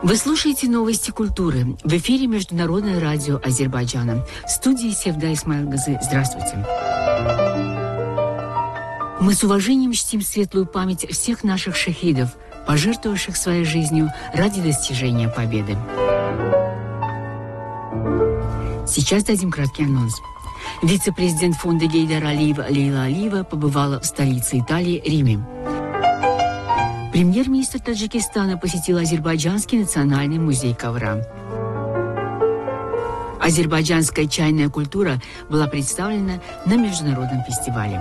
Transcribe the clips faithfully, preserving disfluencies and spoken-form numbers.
Вы слушаете новости культуры. В эфире Международное радио Азербайджана. В студии Севда Исмаилгазы. Здравствуйте. Мы с уважением чтим светлую память всех наших шахидов, пожертвовавших своей жизнью ради достижения победы. Сейчас дадим краткий анонс. Вице-президент фонда Гейдара Алиева Лейла Алиева побывала в столице Италии Риме. Премьер-министр Таджикистана посетил Азербайджанский национальный музей ковра. Азербайджанская чайная культура была представлена на международном фестивале.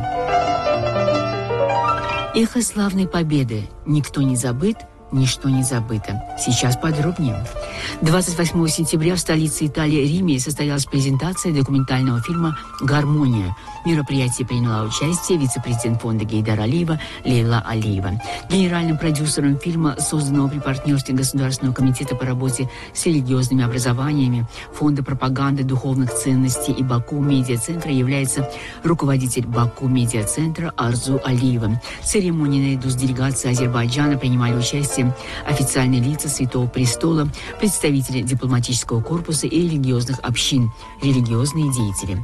Эхо славной победы. Никто не забыт, ничто не забыто. Сейчас подробнее. двадцать восьмого сентября в столице Италии Риме состоялась презентация документального фильма «Гармония». В мероприятии приняла участие вице-президент фонда Гейдара Алиева Лейла Алиева. Генеральным продюсером фильма, созданного при партнерстве Государственного комитета по работе с религиозными образованиями, Фонда пропаганды духовных ценностей и Баку медиацентра, является руководитель Баку медиацентра Арзу Алиева. В церемонии наряду с делегацией Азербайджана принимали участие официальные лица Святого Престола, представители дипломатического корпуса и религиозных общин, религиозные деятели.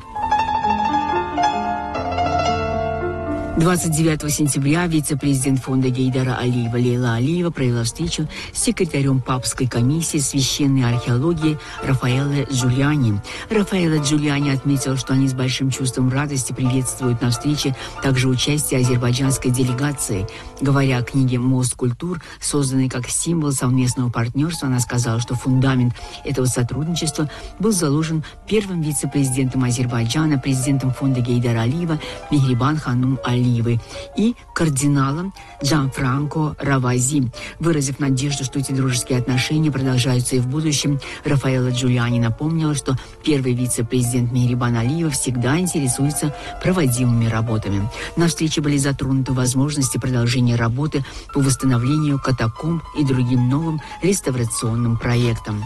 двадцать девятого сентября вице-президент фонда Гейдара Алиева Лейла Алиева провела встречу с секретарем папской комиссии священной археологии Рафаэлло Джулиани. Рафаэлло Джулиани отметил, что они с большим чувством радости приветствуют на встрече также участие азербайджанской делегации. Говоря о книге «Мост культур», созданной как символ совместного партнерства, она сказала, что фундамент этого сотрудничества был заложен первым вице-президентом Азербайджана, президентом фонда Гейдара Алиева Мехрибан Ханум Алиевой и кардиналом Джанфранко Равази. Выразив надежду, что эти дружеские отношения продолжаются и в будущем, Рафаэлло Джулиани напомнила, что первый вице-президент Мехрибан Алиева всегда интересуется проводимыми работами. На встрече были затронуты возможности продолжения работы по восстановлению катакомб и другим новым реставрационным проектам.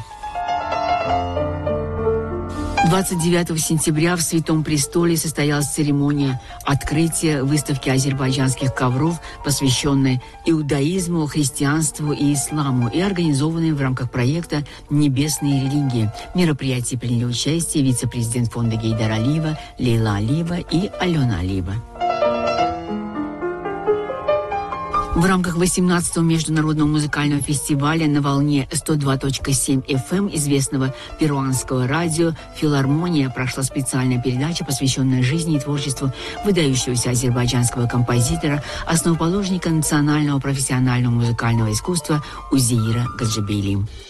двадцать девятого сентября в Святом Престоле состоялась церемония открытия выставки азербайджанских ковров, посвященной иудаизму, христианству и исламу, и организованной в рамках проекта «Небесные религии». В мероприятии приняли участие вице-президент фонда Гейдара Алиева Лейла Алиева и Алена Алиева. В рамках восемнадцатого международного музыкального фестиваля на волне сто два точка семь эф эм известного перуанского радио «Филармония» прошла специальная передача, посвященная жизни и творчеству выдающегося азербайджанского композитора, основоположника национального профессионального музыкального искусства Узеира Гаджибейли.